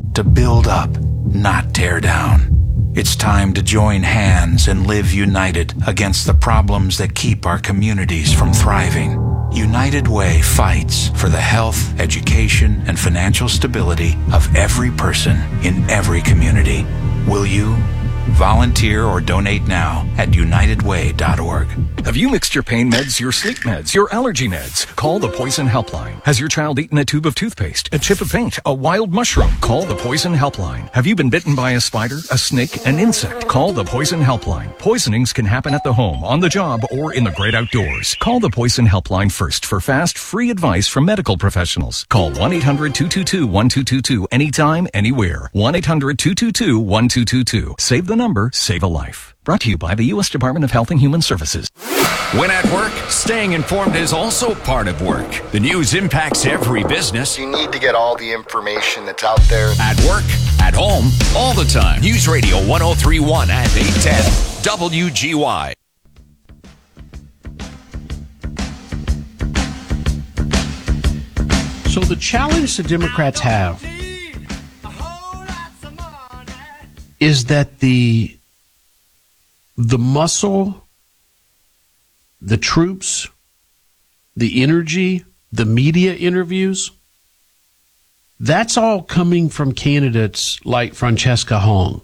to build up, not tear down. It's time to join hands and live united against the problems that keep our communities from thriving. United Way fights for the health, education, and financial stability of every person in every community. Will you? Volunteer or donate now at unitedway.org. Have you mixed your pain meds, your sleep meds, your allergy meds? Call the Poison Helpline. Has your child eaten a tube of toothpaste, a chip of paint, a wild mushroom? Call the Poison Helpline. Have you been bitten by a spider, a snake, an insect? Call the Poison Helpline. Poisonings can happen at the home, on the job, or in the great outdoors. Call the Poison Helpline first for fast, free advice from medical professionals. Call 1-800-222-1222 anytime, anywhere. 1-800-222-1222. Save the number, save a life. Brought to you by the U.S. Department of Health and Human Services. When at work, staying informed is also part of work. The news impacts every business. You need to get all the information that's out there. At work, at home, all the time. News Radio 103.1 and 810 WGY. So the challenge the Democrats have is that the muscle, the troops, the energy, the media interviews, that's all coming from candidates like Francesca Hong,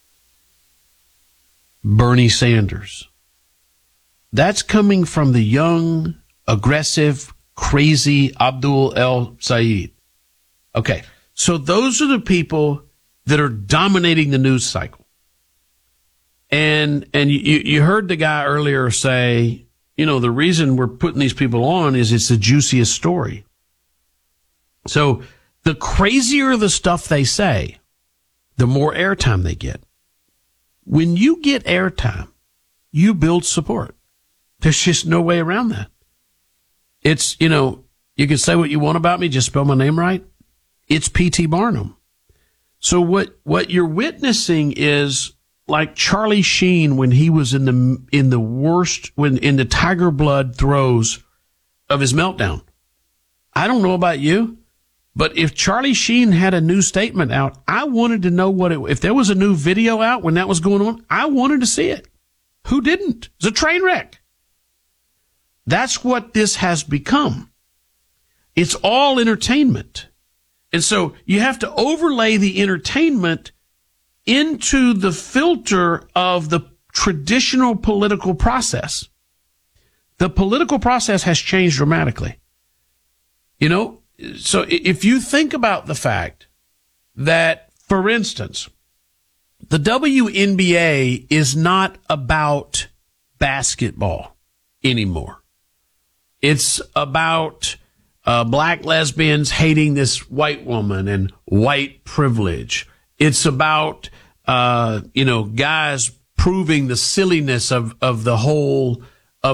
Bernie Sanders. That's coming from the young, aggressive, crazy Abdul El-Sayed. Okay, so those are the people that are dominating the news cycle. And you heard the guy earlier say, you know, the reason we're putting these people on is it's the juiciest story. So the crazier the stuff they say, the more airtime they get. When you get airtime, you build support. There's just no way around that. It's, you know, you can say what you want about me, just spell my name right. It's P.T. Barnum. So what you're witnessing is like Charlie Sheen when he was in the worst, when in the tiger blood throes of his meltdown. I don't know about you, but if Charlie Sheen had a new statement out, I wanted to know if there was a new video out when that was going on, I wanted to see it. Who didn't? It's a train wreck. That's what this has become. It's all entertainment. And so you have to overlay the entertainment into the filter of the traditional political process. The political process has changed dramatically. You know, so if you think about the fact that, for instance, the WNBA is not about basketball anymore. It's about black lesbians hating this white woman and white privilege. It's about, guys proving the silliness of the whole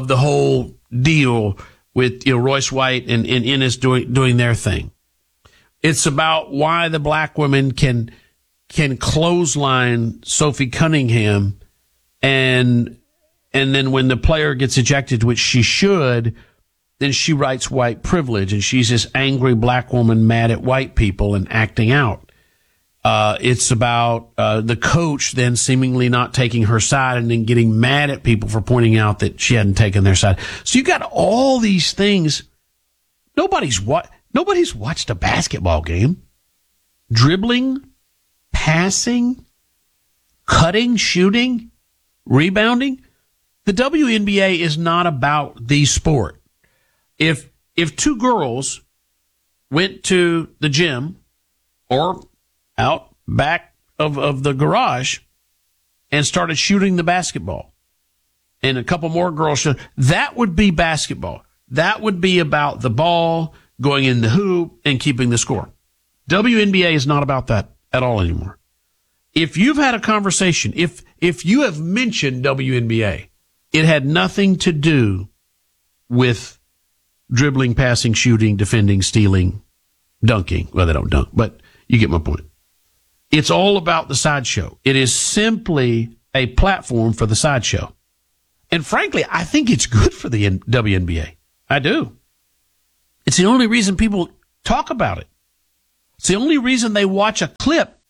deal with, Royce White and Ennis doing their thing. It's about why the black women can clothesline Sophie Cunningham and then when the player gets ejected, which she should, then she writes white privilege, and she's this angry black woman mad at white people and acting out. It's about the coach then seemingly not taking her side and then getting mad at people for pointing out that she hadn't taken their side. So you got all these things. Nobody's watched a basketball game. Dribbling, passing, cutting, shooting, rebounding. The WNBA is not about the sport. If two girls went to the gym or out back of the garage and started shooting the basketball, and a couple more girls that would be basketball. That would be about the ball going in the hoop and keeping the score. WNBA is not about that at all anymore. If you've had a conversation, if you have mentioned WNBA, it had nothing to do with dribbling, passing, shooting, defending, stealing, dunking. Well, they don't dunk, but you get my point. It's all about the sideshow. It is simply a platform for the sideshow. And frankly, I think it's good for the WNBA. I do. It's the only reason people talk about it. It's the only reason they watch a clip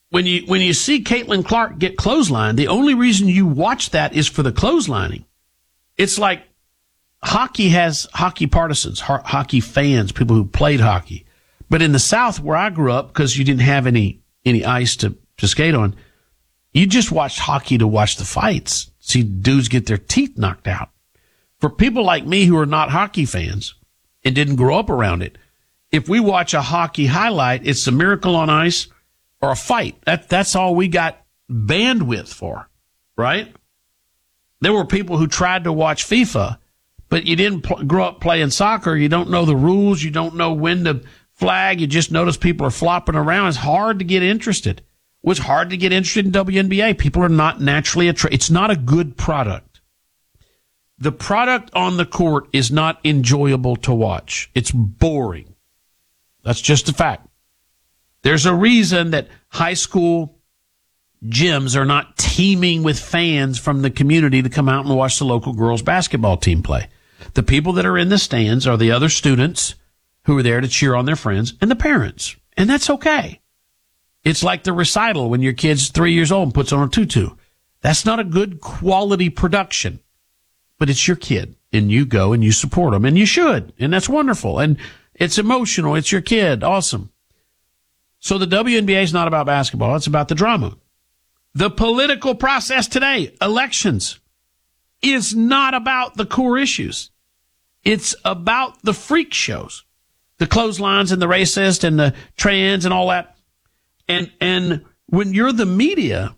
when you see Caitlin Clark get clotheslined, the only reason you watch that is for the clotheslining. It's like hockey has hockey partisans, hockey fans, people who played hockey. But in the South, where I grew up, because you didn't have any ice to skate on, you just watched hockey to watch the fights, see dudes get their teeth knocked out. For people like me who are not hockey fans and didn't grow up around it, if we watch a hockey highlight, it's a Miracle on Ice or a fight. That's all we got bandwidth for, right? There were people who tried to watch FIFA, but you didn't grow up playing soccer. You don't know the rules. You don't know when to flag. You just notice people are flopping around. It's hard to get interested. It was hard to get interested in WNBA. People are not naturally it's not a good product. The product on the court is not enjoyable to watch. It's boring. That's just a fact. There's a reason that high school gyms are not teeming with fans from the community to come out and watch the local girls basketball team play. The people that are in the stands are the other students who are there to cheer on their friends and the parents. And that's okay. It's like the recital when your kid's 3 years old and puts on a tutu. That's not a good quality production, but it's your kid and you go and you support them and you should. And that's wonderful. And it's emotional. It's your kid. Awesome. So the WNBA is not about basketball. It's about the drama. The political process today, elections, is not about the core issues. It's about the freak shows, the clotheslines and the racist and the trans and all that. And when you're the media,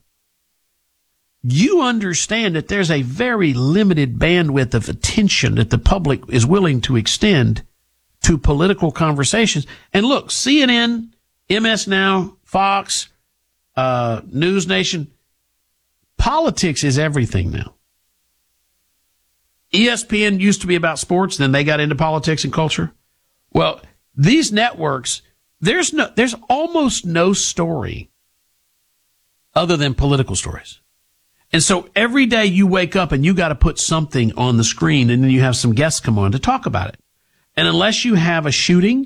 you understand that there's a very limited bandwidth of attention that the public is willing to extend to political conversations. And look, CNN, MS Now, Fox, News Nation, politics is everything now. ESPN used to be about sports, then they got into politics and culture. Well, these networks, there's almost no story other than political stories. And so every day you wake up and you got to put something on the screen and then you have some guests come on to talk about it. And unless you have a shooting,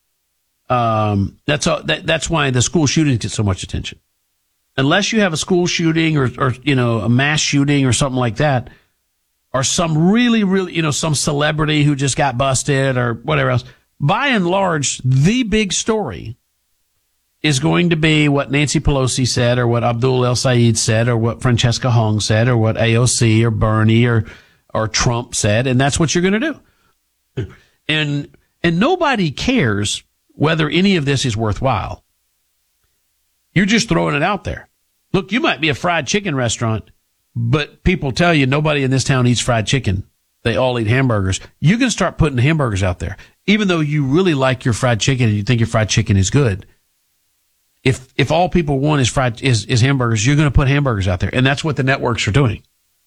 that's why the school shootings get so much attention. Unless you have a school shooting or a mass shooting or something like that, or some really, some celebrity who just got busted or whatever else, by and large, the big story is going to be what Nancy Pelosi said or what Abdul El Sayed said or what Francesca Hong said or what AOC or Bernie or Trump said. And that's what you're going to do. And nobody cares whether any of this is worthwhile. You're just throwing it out there. Look, you might be a fried chicken restaurant, but people tell you nobody in this town eats fried chicken. They all eat hamburgers. You can start putting hamburgers out there, even though you really like your fried chicken and you think your fried chicken is good. If all people want is hamburgers, you're going to put hamburgers out there. And that's what the networks are doing.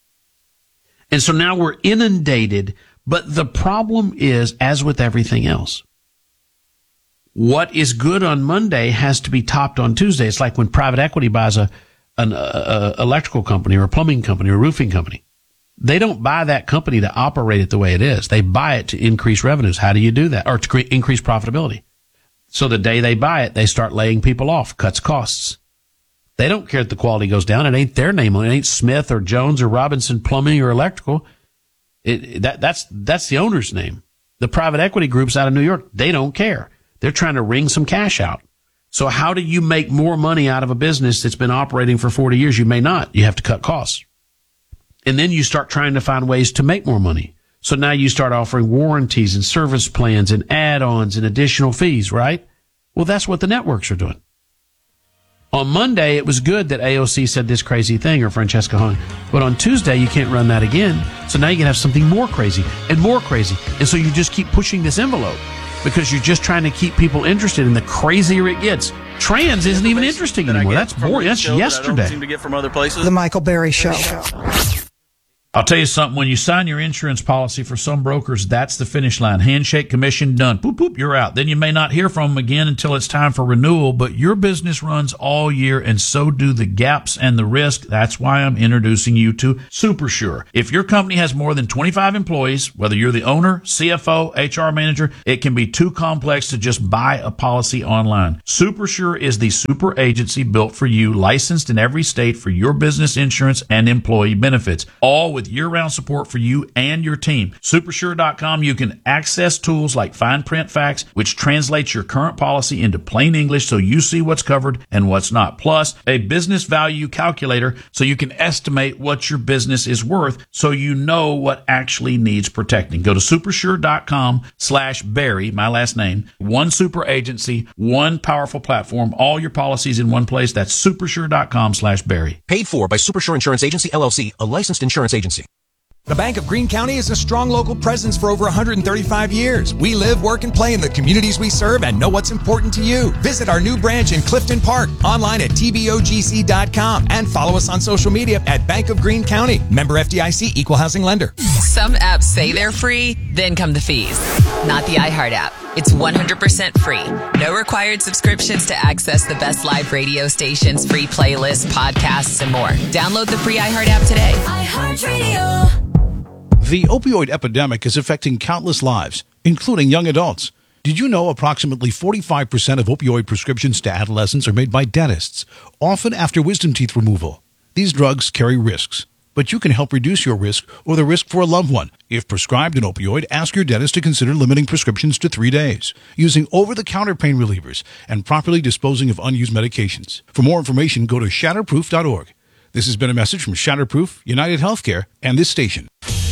And so now we're inundated. But the problem is, as with everything else, what is good on Monday has to be topped on Tuesday. It's like when private equity buys an electrical company or a plumbing company or a roofing company. They don't buy that company to operate it the way it is. They buy it to increase revenues. How do you do that? Or to increase profitability. So the day they buy it, they start laying people off, cuts costs. They don't care if the quality goes down. It ain't their name on it. It ain't Smith or Jones or Robinson Plumbing or Electrical. That's the owner's name. The private equity groups out of New York, they don't care. They're trying to wring some cash out. So how do you make more money out of a business that's been operating for 40 years? You may not. You have to cut costs. And then you start trying to find ways to make more money. So now you start offering warranties and service plans and add-ons and additional fees, right? Well, that's what the networks are doing. On Monday, it was good that AOC said this crazy thing, or Francesca Hong. But on Tuesday, you can't run that again. So now you can have something more crazy and more crazy. And so you just keep pushing this envelope because you're just trying to keep people interested, and the crazier it gets. Trans isn't even interesting anymore. That's boring. That's yesterday. Seem to get from other places. The Michael Berry Show. I'll tell you something, when you sign your insurance policy, for some brokers, that's the finish line. Handshake, commission, done. Boop, boop, you're out. Then you may not hear from them again until it's time for renewal, but your business runs all year, and so do the gaps and the risk. That's why I'm introducing you to SuperSure. If your company has more than 25 employees, whether you're the owner, CFO, HR manager, it can be too complex to just buy a policy online. SuperSure is the super agency built for you, licensed in every state for your business insurance and employee benefits, all with year-round support for you and your team. Supersure.com, you can access tools like Fine Print Facts, which translates your current policy into plain English so you see what's covered and what's not. Plus, a business value calculator so you can estimate what your business is worth so you know what actually needs protecting. Go to supersure.com/Barry, my last name. One super agency, one powerful platform, all your policies in one place. That's supersure.com/Barry. Paid for by Supersure Insurance Agency, LLC, a licensed insurance agency. The Bank of Greene County is a strong local presence for over 135 years. We live, work, and play in the communities we serve and know what's important to you. Visit our new branch in Clifton Park, online at tbogc.com, and follow us on social media at Bank of Greene County. Member FDIC, Equal Housing Lender. Some apps say they're free, then come the fees. Not the iHeart app. It's 100% free. No required subscriptions to access the best live radio stations, free playlists, podcasts, and more. Download the free iHeart app today. iHeartRadio. The opioid epidemic is affecting countless lives, including young adults. Did you know approximately 45% of opioid prescriptions to adolescents are made by dentists, often after wisdom teeth removal? These drugs carry risks, but you can help reduce your risk or the risk for a loved one. If prescribed an opioid, ask your dentist to consider limiting prescriptions to 3 days, using over-the-counter pain relievers, and properly disposing of unused medications. For more information, go to shatterproof.org. This has been a message from Shatterproof, United Healthcare, and this station.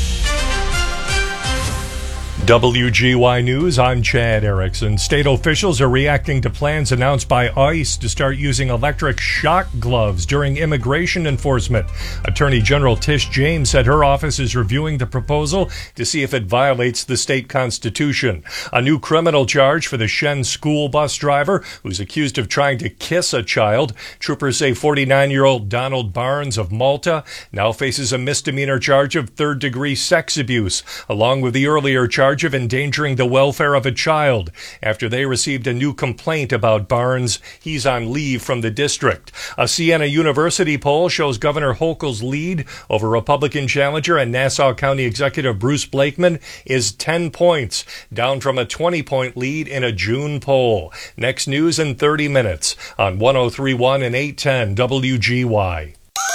WGY News, I'm Chad Erickson. State officials are reacting to plans announced by ICE to start using electric shock gloves during immigration enforcement. Attorney General Tish James said her office is reviewing the proposal to see if it violates the state constitution. A new criminal charge for the Shen school bus driver who's accused of trying to kiss a child. Troopers say 49-year-old Donald Barnes of Malta now faces a misdemeanor charge of third-degree sex abuse, along with the earlier charge of endangering the welfare of a child after they received a new complaint about Barnes. He's on leave from the district. A Siena University poll shows Governor Hochul's lead over Republican challenger and Nassau County Executive Bruce Blakeman is 10 points, down from a 20-point lead in a June poll. Next news in 30 minutes on 103.1 and 810 WGY.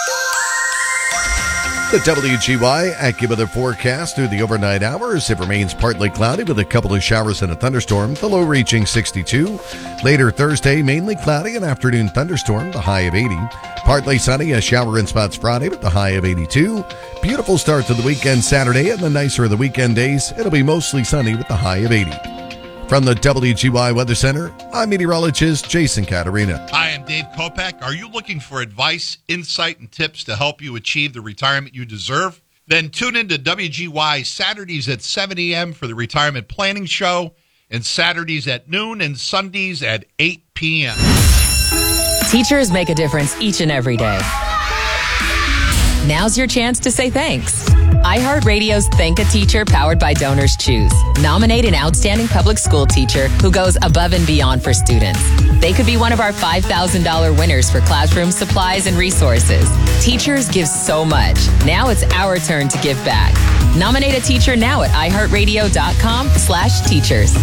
The WGY AccuWeather forecast through the overnight hours. It remains partly cloudy with a couple of showers and a thunderstorm, the low reaching 62. Later Thursday, mainly cloudy, an afternoon thunderstorm, the high of 80. Partly sunny, a shower in spots Friday with the high of 82. Beautiful start to the weekend Saturday, and the nicer of the weekend days, it'll be mostly sunny with the high of 80. From the WGY Weather Center, I'm meteorologist Jason Caterina. Hi, I'm Dave Kopak. Are you looking for advice, insight, and tips to help you achieve the retirement you deserve? Then tune in to WGY Saturdays at 7 a.m. for the Retirement Planning Show, and Saturdays at noon and Sundays at 8 p.m. Teachers make a difference each and every day. Now's your chance to say thanks. iHeartRadio's Thank a Teacher, powered by Donors Choose. Nominate an outstanding public school teacher who goes above and beyond for students. They could be one of our $5,000 winners for classroom supplies and resources. Teachers give so much. Now it's our turn to give back. Nominate a teacher now at iHeartRadio.com/teachers.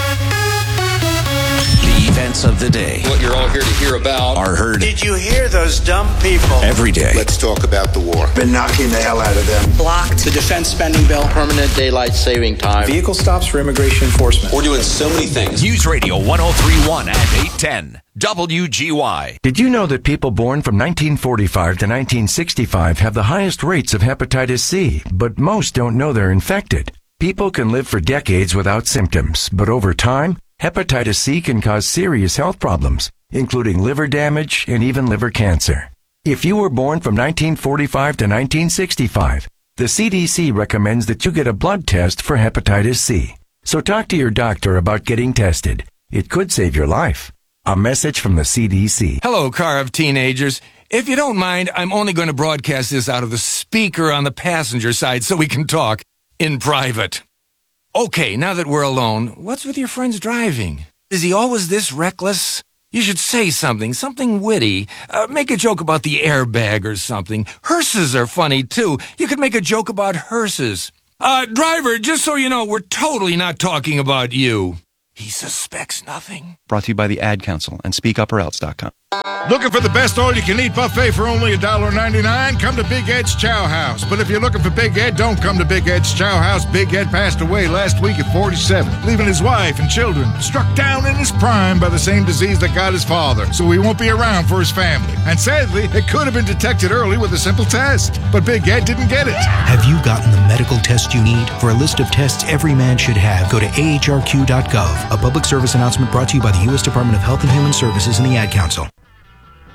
The events of the day. What you're all here to hear about are heard. Did you hear those dumb people? Every day. Let's talk about the war. Been knocking the hell out of them. Blocked. The defense spending bill. Permanent daylight saving time. Vehicle stops for immigration enforcement. We're doing so many things. News Radio 103.1 and 810 WGY. Did you know that people born from 1945 to 1965 have the highest rates of hepatitis C, but most don't know they're infected? People can live for decades without symptoms, but over time, hepatitis C can cause serious health problems, including liver damage and even liver cancer. If you were born from 1945 to 1965, the CDC recommends that you get a blood test for hepatitis C. So talk to your doctor about getting tested. It could save your life. A message from the CDC. Hello, car of teenagers. If you don't mind, I'm only going to broadcast this out of the speaker on the passenger side so we can talk in private. Okay, now that we're alone, what's with your friend's driving? Is he always this reckless? You should say something witty. Make a joke about the airbag or something. Hearses are funny, too. You could make a joke about hearses. Driver, just so you know, we're totally not talking about you. He suspects nothing. Brought to you by the Ad Council and SpeakUpOrElse.com. Looking for the best all-you-can-eat buffet for only $1.99? Come to Big Ed's Chow House. But if you're looking for Big Ed, don't come to Big Ed's Chow House. Big Ed passed away last week at 47, leaving his wife and children struck down in his prime by the same disease that got his father. So he won't be around for his family. And sadly, it could have been detected early with a simple test. But Big Ed didn't get it. Have you gotten the medical test you need? For a list of tests every man should have, go to ahrq.gov. A public service announcement brought to you by the U.S. Department of Health and Human Services and the Ad Council.